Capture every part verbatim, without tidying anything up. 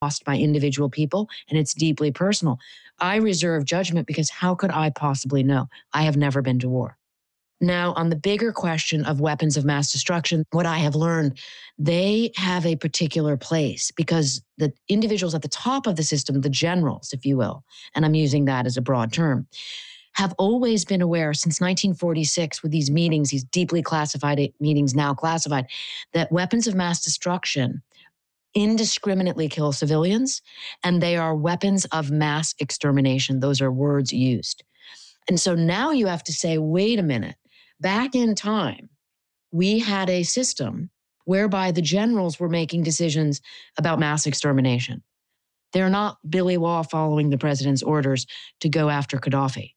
lost by individual people, and it's deeply personal. I reserve judgment because how could I possibly know? I have never been to war. Now, on the bigger question of weapons of mass destruction, what I have learned, they have a particular place because the individuals at the top of the system, the generals, if you will, and I'm using that as a broad term, have always been aware since nineteen forty-six with these meetings, these deeply classified meetings now classified, that weapons of mass destruction indiscriminately kill civilians, and they are weapons of mass extermination. Those are words used. And so now you have to say, wait a minute, back in time, we had a system whereby the generals were making decisions about mass extermination. They're not Billy Waugh following the president's orders to go after Gaddafi.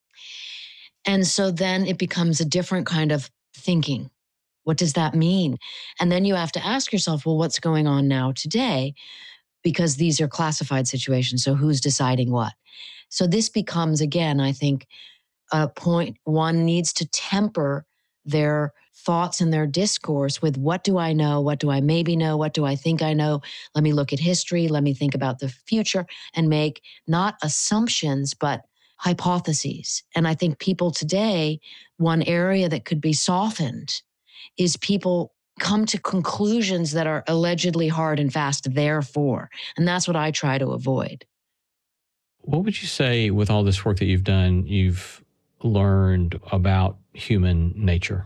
And so then it becomes a different kind of thinking. What does that mean? And then you have to ask yourself, well, what's going on now today? Because these are classified situations. So who's deciding what? So this becomes, again, I think, a point one needs to temper their thoughts and their discourse with what do I know? What do I maybe know? What do I think I know? Let me look at history. Let me think about the future and make not assumptions, but hypotheses. And I think people today, one area that could be softened is people come to conclusions that are allegedly hard and fast, therefore. And that's what I try to avoid. What would you say with all this work that you've done, you've learned about human nature?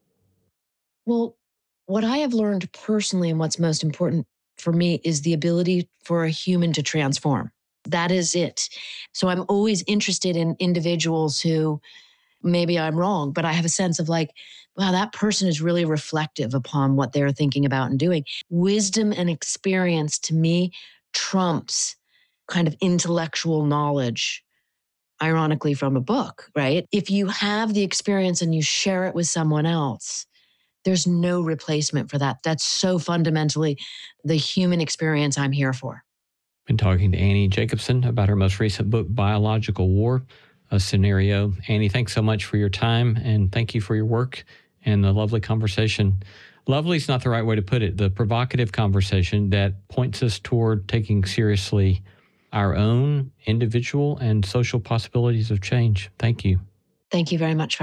Well, what I have learned personally and what's most important for me is the ability for a human to transform. That is it. So I'm always interested in individuals who maybe I'm wrong, but I have a sense of like, wow, that person is really reflective upon what they're thinking about and doing. Wisdom and experience to me trumps kind of intellectual knowledge, ironically from a book, right? If you have the experience and you share it with someone else, there's no replacement for that. That's so fundamentally the human experience I'm here for. Been talking to Annie Jacobsen about her most recent book, Biological War, a Scenario. Annie, thanks so much for your time, and thank you for your work and the lovely conversation. Lovely is not the right way to put it. The provocative conversation that points us toward taking seriously our own individual and social possibilities of change. Thank you. Thank you very much for